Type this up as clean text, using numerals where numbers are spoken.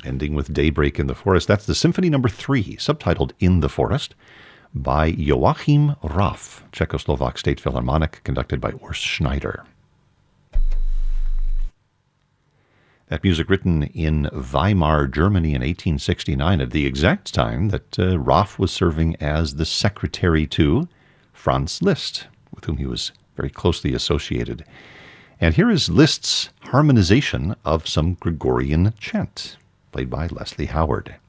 Ending with Daybreak in the Forest. That's the Symphony No. 3, subtitled In the Forest, by Joachim Raff, Czechoslovak State Philharmonic, conducted by Urs Schneider. That music written in Weimar, Germany in 1869, at the exact time that Raff was serving as the secretary to Franz Liszt, with whom he was very closely associated. And here is Liszt's harmonization of some Gregorian chant, played by Leslie Howard.